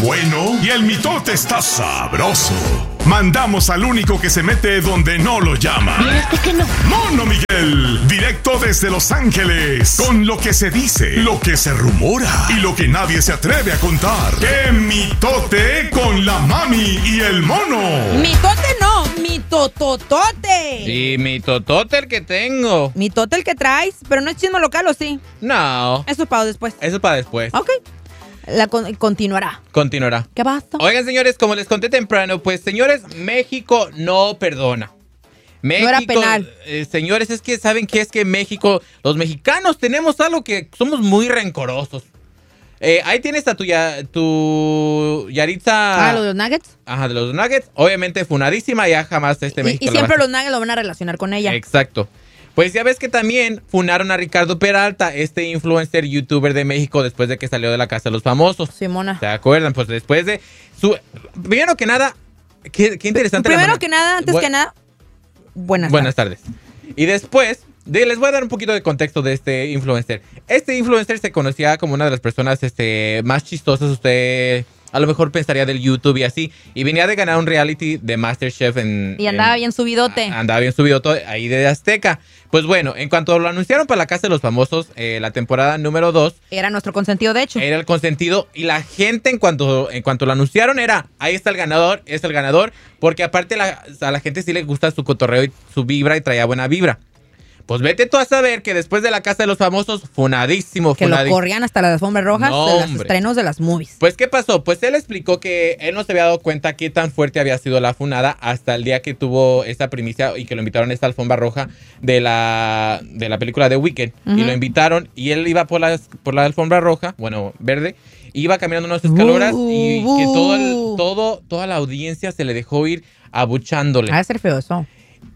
bueno y el mitote está sabroso. Mandamos al único que se mete donde no lo llaman. Fíjate que no. Mono Miguel, directo desde Los Ángeles, con lo que se dice, lo que se rumora y lo que nadie se atreve a contar. ¡Qué mitote con la mami y el mono! Mitote no, mitototote. Sí, mitotote el que tengo. Mitote el que traes, pero no es chisme local, ¿o sí? No. Eso es para después. Eso es para después. Ok. Continuará. Continuará. ¿Qué pasa? Oigan, señores, como les conté temprano, pues, señores, México no perdona. México, no era penal. Señores, es que ¿saben qué? Es que México, los mexicanos tenemos algo que somos muy rencorosos. Ahí tienes a tu Yaritza. Ah, ¿lo de los Nuggets? Ajá, de los Nuggets. Obviamente funadísima, ya jamás México. Y siempre los Nuggets lo van a relacionar con ella. Exacto. Pues ya ves que también funaron a Ricardo Peralta, este influencer youtuber de México, después de que salió de la Casa de los Famosos. Simona. ¿Se acuerdan? Pues después de su... Primero que nada, qué interesante. Primero que nada, antes que nada, buenas tardes. Y después, les voy a dar un poquito de contexto de este influencer. Este influencer se conocía como una de las personas más chistosas, usted a lo mejor pensaría del YouTube y así. Y venía de ganar un reality de MasterChef y andaba bien subidote. Andaba bien subidote ahí de Azteca. Pues bueno, en cuanto lo anunciaron para la Casa de los Famosos, la temporada número 2. Era nuestro consentido, de hecho. Era el consentido. Y la gente, en cuanto lo anunciaron, ahí está el ganador, es el ganador. Porque aparte a la gente sí le gusta su cotorreo y su vibra y traía buena vibra. Pues vete tú a saber que después de la Casa de los Famosos, funadísimo. Que lo corrían hasta las alfombras rojas de los estrenos de las movies. Pues, ¿qué pasó? Pues él explicó que él no se había dado cuenta qué tan fuerte había sido la funada hasta el día que tuvo esta primicia y que lo invitaron a esta alfombra roja de la película The Wicked. Y lo invitaron y él iba por la alfombra roja, bueno, verde, iba caminando unas escaloras y que toda la audiencia se le dejó ir abuchándole. Va a ser feo eso.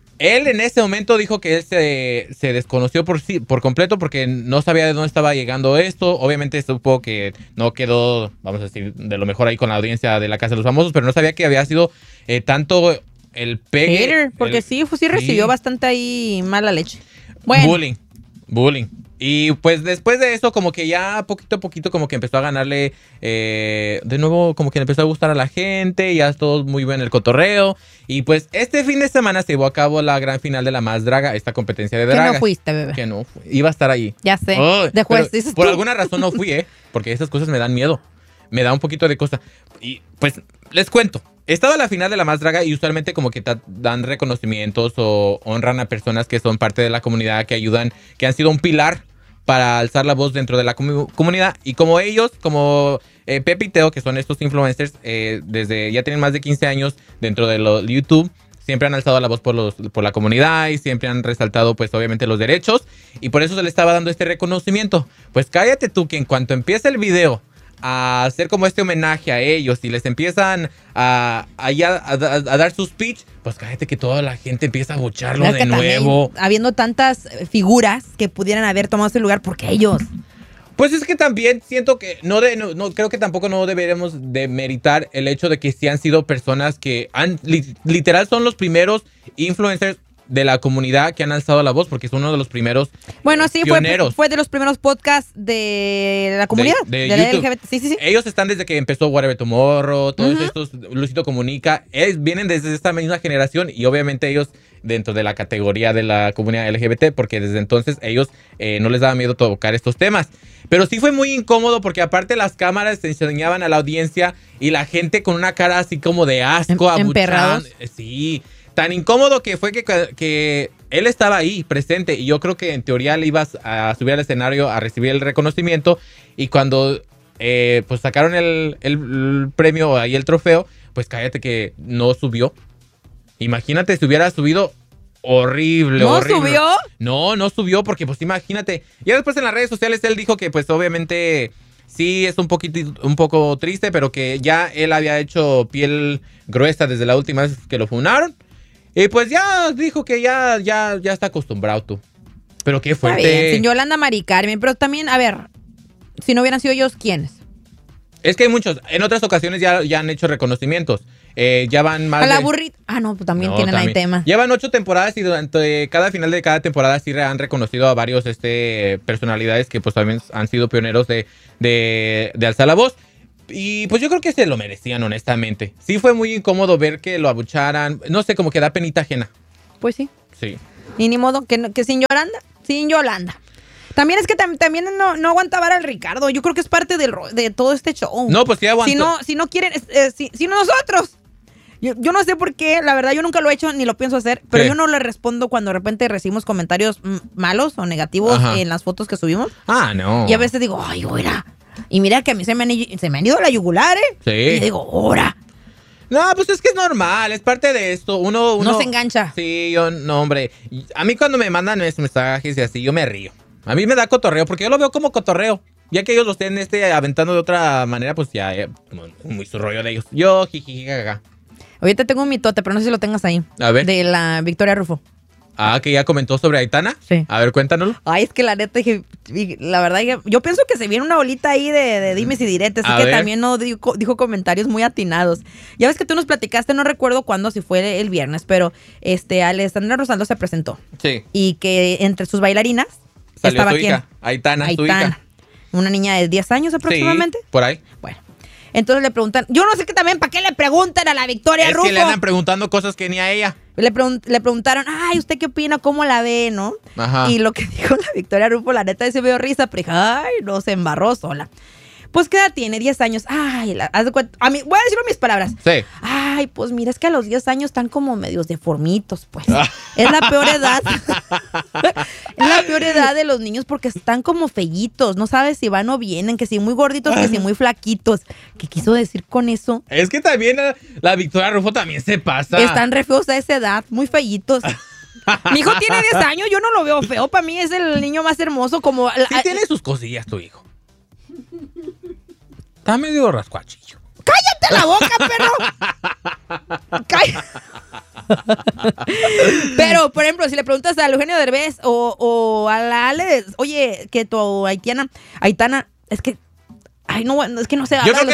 Él en ese momento dijo que él se desconoció por completo porque no sabía de dónde estaba llegando esto. Obviamente supo que no quedó, vamos a decir, de lo mejor ahí con la audiencia de la Casa de los Famosos, pero no sabía que había sido tanto el pegue. Hater, porque sí recibió bastante ahí mala leche. Bueno. Bullying. Y pues después de eso, como que ya poquito a poquito como que empezó a ganarle, de nuevo como que le empezó a gustar a la gente, ya es todo muy bien el cotorreo. Y pues este fin de semana se llevó a cabo la gran final de La Más Draga, esta competencia de dragas. Que no fuiste, bebé. Que no fui. Iba a estar ahí. Ya sé. De juez, dices por alguna razón no fui, porque esas cosas me dan miedo. Me da un poquito de cosa. Y pues les cuento. Estaba la final de La Más Draga y usualmente como que dan reconocimientos o honran a personas que son parte de la comunidad, que ayudan, que han sido un pilar para alzar la voz dentro de la comunidad. Y como ellos, como Pepe y Teo, que son estos influencers, ya tienen más de 15 años dentro de YouTube, siempre han alzado la voz por la comunidad y siempre han resaltado, pues, obviamente los derechos. Y por eso se le estaba dando este reconocimiento. Pues cállate tú, que en cuanto empiece el video a hacer como este homenaje a ellos y les empiezan a dar su speech, pues cállate que toda la gente empieza a bucharlo de nuevo. Habiendo tantas figuras que pudieran haber tomado ese lugar, ¿por qué ellos? Pues es que también siento que no creo que tampoco no deberemos demeritar el hecho de que sí han sido personas que literal son los primeros influencers de la comunidad que han alzado la voz, porque es uno de los primeros pioneros. Fue de los primeros podcasts de la comunidad, de la LGBT. Sí. Ellos están desde que empezó Whatever Tomorrow, todos estos, Luisito Comunica, vienen desde esta misma generación y obviamente ellos dentro de la categoría de la comunidad LGBT, porque desde entonces ellos no les daba miedo tocar estos temas. Pero sí fue muy incómodo porque aparte las cámaras se enseñaban a la audiencia y la gente con una cara así como de asco, emperrados. Sí. Tan incómodo que fue que él estaba ahí presente y yo creo que en teoría le ibas a subir al escenario a recibir el reconocimiento y cuando pues sacaron el premio ahí, el trofeo, pues cállate que no subió. Imagínate si hubiera subido, horrible. ¿No subió? No subió porque pues imagínate. Ya después en las redes sociales él dijo que pues obviamente sí es un poco triste, pero que ya él había hecho piel gruesa desde la última vez que lo funaron. Y pues ya dijo que ya está acostumbrado tú. Pero qué fuerte. Está bien, sin Yolanda, Mari Carmen. Pero también, a ver, si no hubieran sido ellos, ¿quiénes? Es que hay muchos. En otras ocasiones ya han hecho reconocimientos. Ya van más. A la burrita. Ah, no, pues también tienen ahí tema. Llevan 8 temporadas y durante cada final de cada temporada sí han reconocido a varios personalidades que pues también han sido pioneros de alzar la voz. Y pues yo creo que se lo merecían, honestamente. Sí fue muy incómodo ver que lo abucharan. No sé, como que da penita ajena. Pues sí. Sí. Y ni modo, que sin Yolanda. También es que también no aguantaba al Ricardo. Yo creo que es parte de todo este show. No, pues sí aguantó. Si no quieren, si no nosotros. Yo no sé por qué, la verdad yo nunca lo he hecho ni lo pienso hacer, pero Sí. yo no le respondo cuando de repente recibimos comentarios malos o negativos Ajá. en las fotos que subimos. Ah, no. Y a veces digo, ay, ora. Y mira que a mí se me han ido la yugular, ¿eh? Sí. Y digo, ora. No, pues es que es normal, es parte de esto. Uno No se engancha. Sí, no, hombre. A mí cuando me mandan mensajes y así, yo me río. A mí me da cotorreo, porque yo lo veo como cotorreo. Ya que ellos lo estén aventando de otra manera, pues ya, muy su rollo de ellos. Yo, jiji, jajaja. Ahorita tengo un mitote, pero no sé si lo tengas ahí. A ver. De la Victoria Rufo. Ah, que ya comentó sobre Aitana. Sí. A ver, cuéntanoslo. Ay, es que la neta, la verdad, yo pienso que se viene una bolita ahí de dimes y diretes, A así que ver. también no dijo comentarios muy atinados. Ya ves que tú nos platicaste, no recuerdo cuándo, si fue el viernes, pero Alessandra Rosaldo se presentó. Sí. Y que entre sus bailarinas Salió estaba su hija. Aitana, su hija. Una niña de 10 años aproximadamente. Sí, por ahí. Bueno. Entonces le preguntan, yo no sé qué también, ¿para qué le preguntan a la Victoria Es Rufo? que le andan preguntando cosas que ni a ella. Le preguntaron, ay, ¿usted qué opina? ¿Cómo la ve? ¿No? Ajá. Y lo que dijo la Victoria Rufo, la neta, se me dio risa, pero dije, ay, no, se embarró sola. Pues, ¿qué edad tiene? 10 años. Ay, haz de cuenta, voy a decirlo en mis palabras. Sí. Ay, pues mira, es que a los 10 años están como medios deformitos, pues. Es la peor edad. Es la peor edad de los niños porque están como fellitos. No sabes si van o vienen, que si muy gorditos, que si muy flaquitos. ¿Qué quiso decir con eso? Es que también la Victoria Rufo también se pasa. Están re feos a esa edad, muy fellitos. Mi hijo tiene 10 años, yo no lo veo feo. Para mí es el niño más hermoso, como... Sí tiene sus cosillas tu hijo. Está medio rascuachillo. ¡Cállate la boca, perro! Pero, por ejemplo, si le preguntas a Eugenio Derbez o a la Ale, oye, que tu Aitana, es que... Ay, no, es que no sé. Yo creo que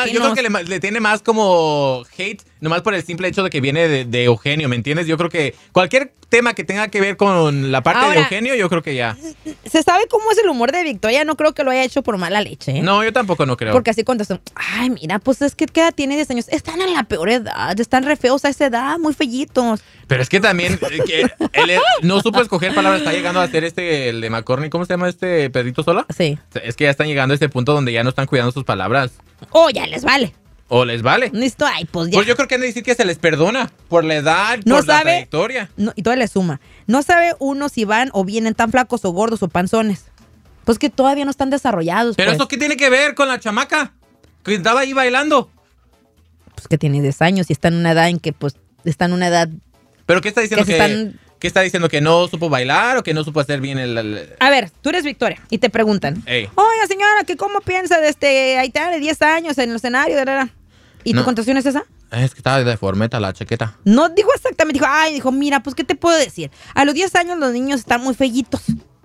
le tiene más como hate, nomás por el simple hecho de que viene de Eugenio, ¿me entiendes? Yo creo que cualquier tema que tenga que ver con la parte de Eugenio, yo creo que ya. ¿Se sabe cómo es el humor de Victoria? No creo que lo haya hecho por mala leche, ¿eh? No, yo tampoco no creo. Porque así contestó, ay, mira, pues es que ¿qué edad tiene 10 años? Están en la peor edad, están re feos a esa edad, muy fellitos. Pero es que también él no supo escoger palabras, está llegando a ser el de McCorney, ¿cómo se llama Pedrito Sola? Sí. Es que ya están llegando a este punto donde ya no están cuidando sus palabras. Oh, ya les vale. ¿O les vale? Listo, ay, pues ya. Pues yo creo que han de decir que se les perdona por la edad, No por la sabe. trayectoria. No, y todavía le suma. No sabe uno si van o vienen tan flacos o gordos o panzones. Pues que todavía no están desarrollados. ¿Pero pues. eso qué tiene que ver con la chamaca? Que estaba ahí bailando. Pues que tiene 10 años y está en una edad en que, pues, está en una edad... ¿Pero qué está diciendo Que se están- ¿Qué está diciendo? ¿Que no supo bailar o que no supo hacer bien A ver, tú eres Victoria y te preguntan. Ey. Oiga, señora, ¿que cómo piensa de Aitana de 10 años en el escenario? ¿Y tu No. contestación es esa? Es que estaba deforme la chaqueta. No dijo exactamente, dijo, mira, pues, ¿qué te puedo decir? A los 10 años los niños están muy fellitos.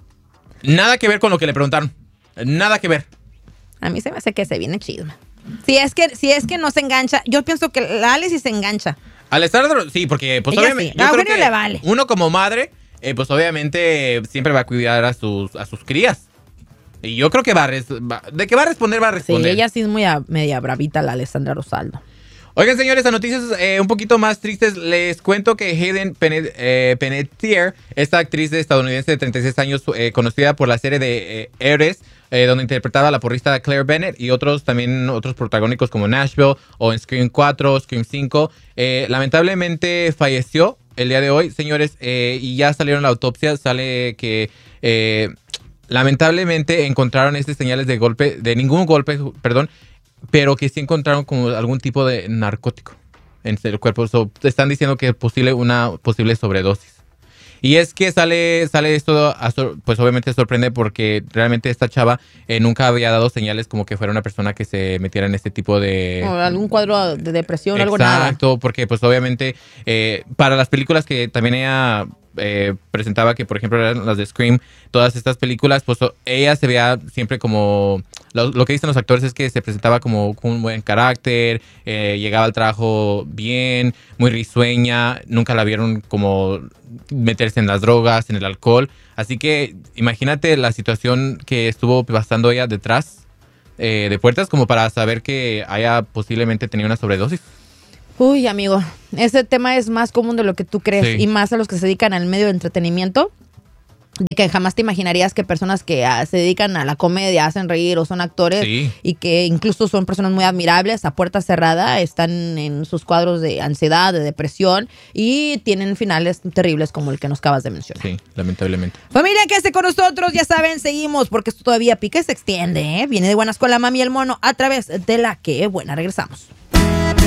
Nada que ver con lo que le preguntaron. Nada que ver. A mí se me hace que se viene chisme. Si es que no se engancha, yo pienso que la Ale sí se engancha. Alessandro, sí, porque pues Ella obviamente... sí. A Eugenio le vale. Uno como madre, pues obviamente siempre va a cuidar a sus crías. Y yo creo que de que va a responder, va a Sí, responder. ella sí es muy media bravita, la Alessandra Rosaldo. Oigan, señores, a noticias un poquito más tristes. Les cuento que Hayden Panettiere, esta actriz estadounidense de 36 años, conocida por la serie de Heiress, donde interpretaba a la porrista Claire Bennett y otros protagónicos como Nashville o en Scream 4, Scream 5, lamentablemente falleció el día de hoy, señores, y ya salieron la autopsia. Sale que lamentablemente encontraron señales de ningún golpe, perdón, pero que sí encontraron como algún tipo de narcótico en el cuerpo. Están diciendo que es una posible sobredosis. Y es que sale esto, pues obviamente sorprende porque realmente esta chava nunca había dado señales como que fuera una persona que se metiera en este tipo de... O algún cuadro de depresión, algo nada. Exacto, porque pues obviamente para las películas que también ella presentaba, que por ejemplo eran las de Scream, todas estas películas, pues ella se veía siempre como... Lo que dicen los actores es que se presentaba como con un buen carácter, llegaba al trabajo bien, muy risueña, nunca la vieron como meterse en las drogas, en el alcohol. Así que imagínate la situación que estuvo pasando ella detrás de puertas como para saber que haya posiblemente tenido una sobredosis. Uy, amigo, ese tema es más común de lo que tú crees, Sí. y más a los que se dedican al medio de entretenimiento, de que jamás te imaginarías que personas que se dedican a la comedia, hacen reír o son actores, Sí. y que incluso son personas muy admirables, a puerta cerrada están en sus cuadros de ansiedad, de depresión, y tienen finales terribles como el que nos acabas de mencionar. Sí, lamentablemente. Familia, quédese con nosotros, ya saben, seguimos porque esto todavía pica y se extiende, ¿eh? Viene de Buenas con la Mami y el Mono a través de La Que Buena. Regresamos.